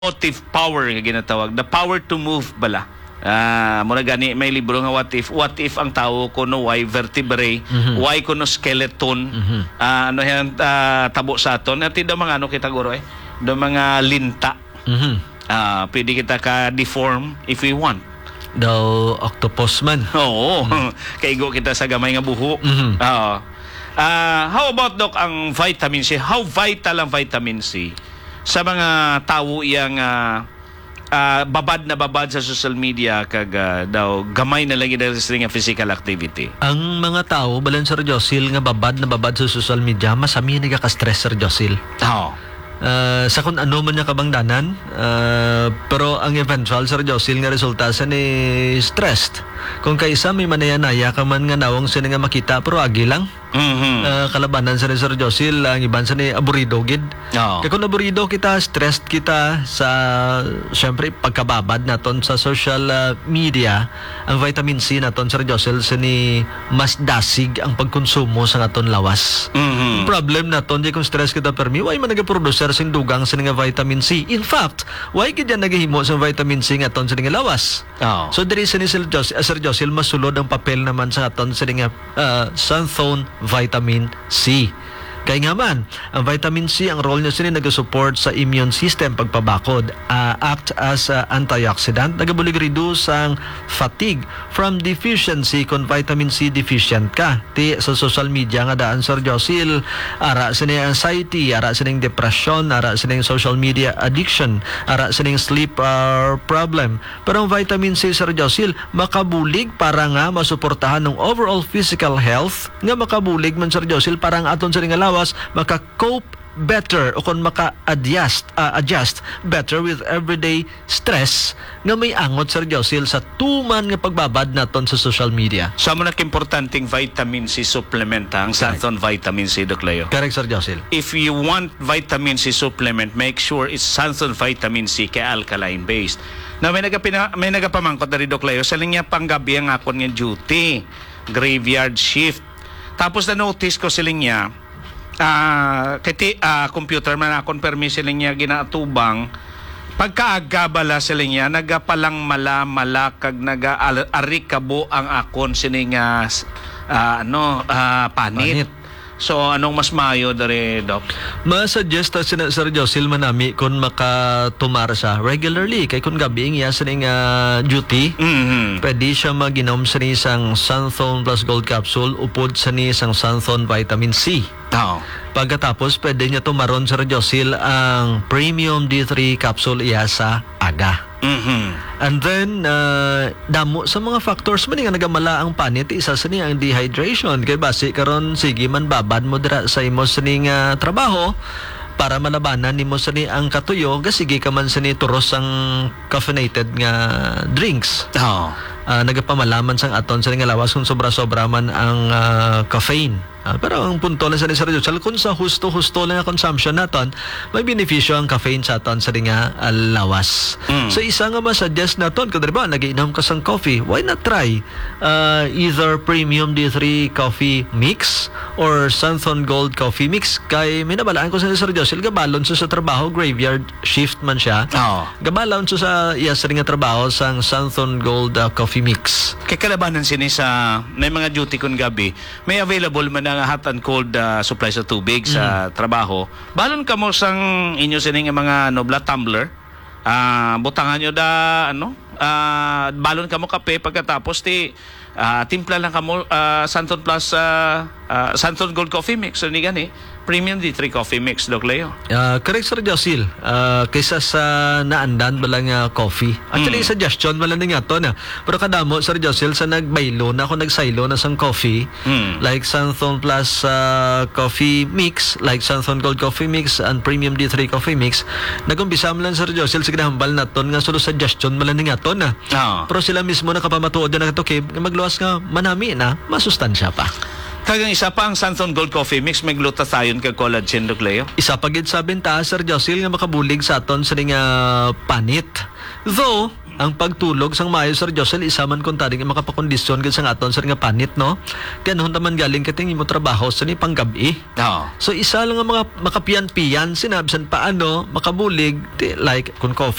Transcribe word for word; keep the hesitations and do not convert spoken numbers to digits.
motive power nga ginatawag, the power to move bala. Ah, muna gani may libro nga what if what if ang tao kuno why vertebrae, mm-hmm. why kuno skeleton, mm-hmm. ah, ano yan ah, tabo sa aton at do mga ano kita guro eh do mga linta, mm-hmm. ah, pwede kita ka deform if we want daw octopus man. Oo, mm-hmm. kaigo kita sa gamay nga buho. Mm-hmm. uh, uh, how about doc ang vitamin C, how vital ang vitamin C sa mga tao yang uh, uh, babad na babad sa social media kag uh, daw gamay na lagi dahil sa nga physical activity. Ang mga tao balan Sir Josil nga babad na babad sa social media masami nagaka-stress Sir Josil. Oo. Uh, sa kung ano man niya kabangdanan, uh, pero ang eventual Sir Josil nga resulta sa ni stressed. Kung kaisa may manayanaya ka man nga nawang sila nga makita pero agi lang. Mm-hmm. Uh, kalabanan sa ni Sir Josil, ang iban sa ni aburido gid. Oh. Kaya kung aburido kita, stressed kita sa syempre pagkababad naton sa social uh, media, ang vitamin C naton Sir Josil sa ni mas dasig ang pagkonsumo sa naton lawas. Mm-hmm. Problem naton di kung stress kita permi, why man nagaproducer sing dugang sa nga vitamin C. In fact, why gid yan nagahimo sa vitamin C naton sa nga lawas. Oh. So there is ni Sir Josil, uh, Sir Josil masulod ang papel naman sa naton sa nga uh, xanthone vitamin C. Kaya nga man, ang vitamin C, ang role niya sila nag-support sa immune system pagpabakod, uh, act as uh, antioxidant, nagabulig reduce ang fatigue from deficiency kung vitamin C deficient ka. Ti sa social media nga daan Sir Josil, ara sa ning anxiety, ara sa ning depression, ara sa ning social media addiction, ara sa ning sleep uh, problem. Pero ang vitamin C Sir Josil, makabulig para nga masuportahan ng overall physical health, nga makabulig man Sir Josil para nga aton sa ning lawas maka-cope better o kung maka-adjust uh, adjust better with everyday stress nga may angot Sir Josil sa tuman nga pagbabad naton sa social media. Sa mo importanteng vitamin C supplement ang xanthone vitamin C Doc Leo. Correct Sir Josil. If you want vitamin C supplement, make sure it's xanthone vitamin C kay alkaline based. Na may nagapina may nagapamangkot diri Doc Leo sa linya panggabi ang akon nga duty, graveyard shift. Tapos na notice ko siling niya Uh, kiti uh, computer man akong permi sila niya ginatubang pagkaaga bala sila niya nagapalang mala malakag naga-arikabo ang akon sining uh, uh, ano uh, panit. Panit. So anong mas mayo dari Doc? Ma-suggest sa Sir Josil manami kung makatumar siya regularly kay kung gabi iya sa ning uh, duty, mm-hmm. pwede siya maginom sa ni isang xanthone plus gold capsule upod sa ni isang xanthone vitamin C. Oh. Pagkatapos pwede niya tumaron Sir Josil ang premium D three capsule iya sa aga. Mm-hmm. And then uh, damo sa mga factors man nga nagamala ang panit, isa sa niya ang dehydration kay base karon sige man babad mo dira sa imo sa ning uh, trabaho para malabanan nimo sa ni ang katuyo gasige ka man sa ni turos ang caffeinated nga drinks. Oh. Uh, nagapamalaman sang aton sa nga lawas kung sobra-sobra man ang uh, caffeine. Uh, pero ang punto lang sa ni Sir Josil, kung sa husto-husto lang ang consumption naton, may benepisyo ang caffeine sa aton sa nga uh, lawas. Mm. So isa nga masuggest naton, kung diba, nagiinom ka sang coffee, why not try uh, either premium D three coffee mix or xanthone gold coffee mix? Kay may nabalaan ko sa ni Sir Josil, gabalon sa sa trabaho, graveyard shift man siya. Oh. Gabalon sa sa iya sa nga trabaho sang xanthone gold uh, coffee mix. Kay kalabanan sini sa may mga duty kun gabi, may available man nga hot and cold uh, supply sa tubig mm. sa trabaho. Balon ka mo sang inyo sining mga nobla tumbler. Ah, uh, butangan nyo da ano? Ah, uh, balon ka mo kape pagkatapos ti uh, timpla lang ka mo uh, xanthone plus uh, uh, xanthone gold coffee mix so ni gani premium D three coffee mix Doc Leo. Uh, correct Sir Josil. Uh, kaysa sa naandan balang uh, coffee. Actually, mm. suggestion wala na nga to na. Pero kadamo Sir Josil sa nagbaylo na ako nagsaylo na sang coffee mm. like xanthone plus uh, coffee mix, like xanthone gold coffee mix and premium D three coffee mix. Nagumpisa mo lang Sir Josil sa ginahambal na ton nga solo suggestion wala na nga to na. Oh. Pero sila mismo nakapamatuod na ito kay magluwas nga manami na masustansya pa. Kagang isa pa ang xanthone gold coffee mix may glutathione kag collagen Doc Leo. Isa pa gid sa benta Sir Josil nga makabulig sa aton sa nga panit. Though ang pagtulog sang maayo Sir Josel isaman kon tadi nga makapakondisyon gid sang aton sir nga panit no. Tiyanhon taman galing kating imo trabaho sa ni panggabi. Oo. So isa lang nga mga makapiyan-piyan sinabsan paano makabulig ti, like kung coffee